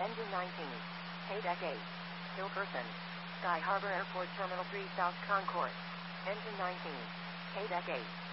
Engine 19. KDEC 8. Hill person. Sky Harbor Airport Terminal 3 South Concourse. Engine 19. KDEC 8.